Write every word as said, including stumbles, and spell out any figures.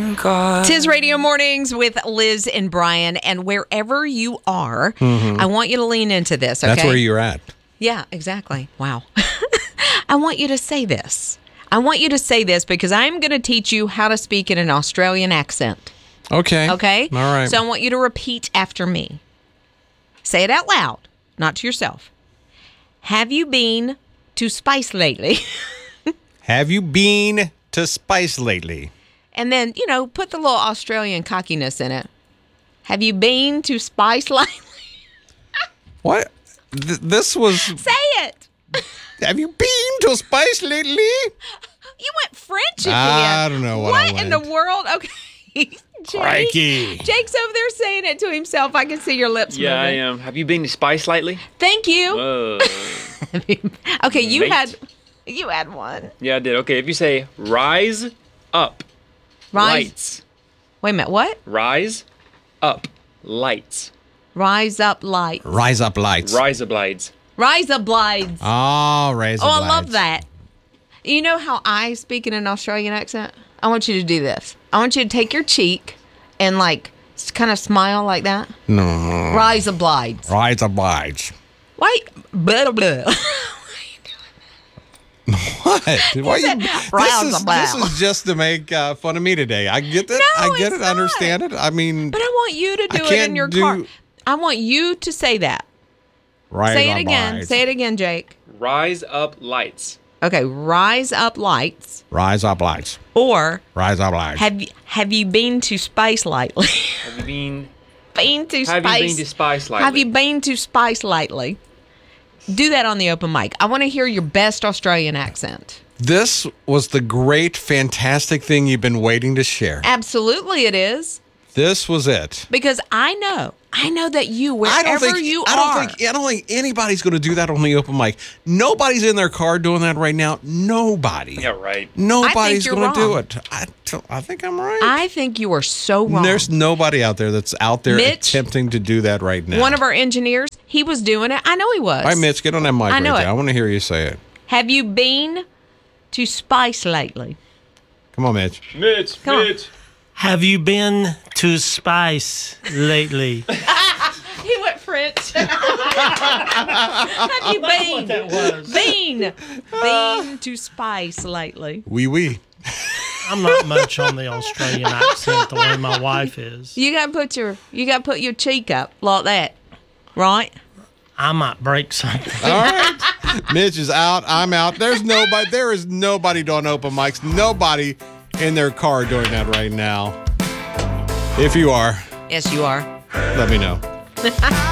Tiz Radio Mornings with Liz and Brian. And wherever you are, Mm-hmm. I want you to lean into this, okay? That's where you're at. Yeah, exactly. Wow. I want you to say this. I want you to say this because I'm going to teach you how to speak in an Australian accent. Okay. Okay? All right. So I want you to repeat after me. Say it out loud, not to yourself. Have you been to Spice lately? Have you been to Spice lately? And then, you know, put the little Australian cockiness in it. Have you been to Spice lately? What? Th- this was... Say it. Have you been to Spice lately? You went French again. I don't know what I What in the went. world? Okay. Jake, Crikey. Jake's over there saying it to himself. I can see your lips Yeah, I moving. am. Have you been to Spice lately? Thank you. Whoa. Okay, you Mate. had you had one. Yeah, I did. Okay, if you say rise up Rise. lights. Wait a minute. What? Rise up lights. Rise up light. Rise up lights. Rise up lights. Rise up blides. Oh, rise Oh, up I lights. love that. You know how I speak in an Australian accent? I want you to do this. I want you to take your cheek and like kind of smile like that. No. Rise up blides. Rise up lights. Why? Blah, blah. What? Why you, said, this, "Rise is, up loud." this is just to make uh, fun of me today. I get it. No, I get it's it. I understand not. it. I mean, But I want you to I do it can't in your do- car. I want you to say that. rise Say it up again. lights. Say it again, Jake. Rise up lights. Okay, rise up lights. Rise up lights. Or Rise up lights. have you, have you been to Spice lately? Have you been been to Have Spice? you been to Spice lately? Have you been to Spice lately? Do that on the open mic. I want to hear your best Australian accent. This was the great, fantastic thing you've been waiting to share. Absolutely, it is This was it. because I know, I know that you, wherever I don't think you I don't are, think I don't think anybody's going to do that on the open mic. Nobody's in their car doing that right now. Nobody. Yeah, right. Nobody's you're going to do wrong. it. I, don't- I think I'm right. I think you are so wrong. There's nobody out there that's out there Mitch, attempting to do that right now. One of our engineers, he was doing it. I know he was. All right, Mitch, get on that mic I right know there. it. I want to hear you say it. Have you been to Spice lately? Come on, Mitch. Mitch, Come on. Mitch. Have you been to Spice lately? He went French. Have you been? that was. Been. Been to Spice lately. Wee wee. I'm not much on the Australian accent the way my wife is. You gotta put your you gotta put your cheek up like that. Right? I might break something. All right. Mitch is out. I'm out. There's nobody. There is nobody doing open mics. Nobody in their car doing that right now. If you are, Yes, you are. let me know.